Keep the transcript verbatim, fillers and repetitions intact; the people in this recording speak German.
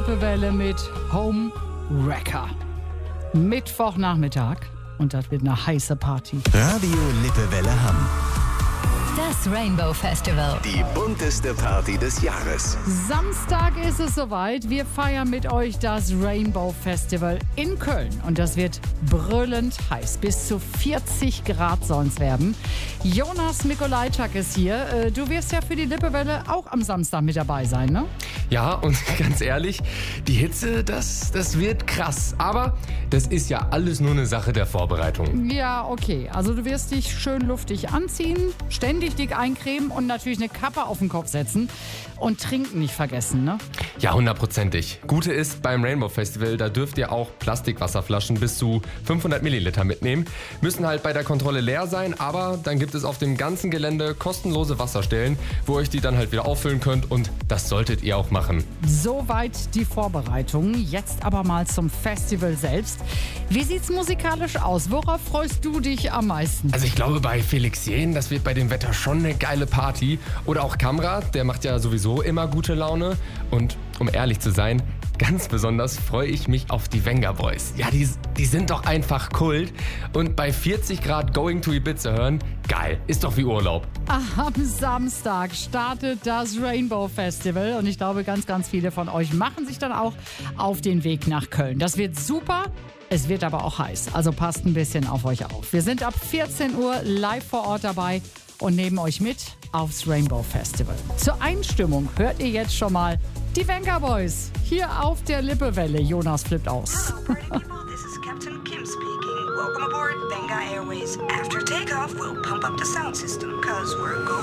Lippewelle mit Home Wrecker. Mittwochnachmittag und das wird eine heiße Party. Radio Lippewelle Hamm. Das Rainbow Festival. Die bunteste Party des Jahres. Samstag ist es soweit. Wir feiern mit euch das Rainbow Festival in Köln. Und das wird brüllend heiß. Bis zu vierzig Grad sollen es werden. Jonas Mikolajczak ist hier. Du wirst ja für die Lippewelle auch am Samstag mit dabei sein, ne? Ja, und ganz ehrlich, die Hitze, das, das wird krass. Aber das ist ja alles nur eine Sache der Vorbereitung. Ja, okay. Also du wirst dich schön luftig anziehen, ständig dick eincremen und natürlich eine Kappe auf den Kopf setzen. Und trinken nicht vergessen, ne? Ja, hundertprozentig. Gute ist, beim Rainbow Festival, da dürft ihr auch Plastikwasserflaschen bis zu fünfhundert Milliliter mitnehmen. Müssen halt bei der Kontrolle leer sein, aber dann gibt es auf dem ganzen Gelände kostenlose Wasserstellen, wo ihr die dann halt wieder auffüllen könnt, und das solltet ihr auch machen. Soweit die Vorbereitungen. Jetzt aber mal zum Festival selbst. Wie sieht's musikalisch aus? Worauf freust du dich am meisten? Also ich glaube, bei Felix Jähn, das wird bei dem Wetter schon eine geile Party. Oder auch Kamra, der macht ja sowieso immer gute Laune. Und um ehrlich zu sein, ganz besonders freue ich mich auf die Venga Boys. Ja, die, die sind doch einfach Kult. Und bei vierzig Grad Going to Ibiza hören, geil, ist doch wie Urlaub. Am Samstag startet das Rainbow Festival und ich glaube, ganz, ganz viele von euch machen sich dann auch auf den Weg nach Köln. Das wird super. Es wird aber auch heiß, also passt ein bisschen auf euch auf. Wir sind ab vierzehn Uhr live vor Ort dabei und nehmen euch mit aufs Rainbow Festival. Zur Einstimmung hört ihr jetzt schon mal die Venga Boys hier auf der Lippewelle. Jonas flippt aus. Hello, party people. This is Captain Kim speaking. Welcome aboard Venga Airways. After takeoff, we'll pump up the sound system, cause we're going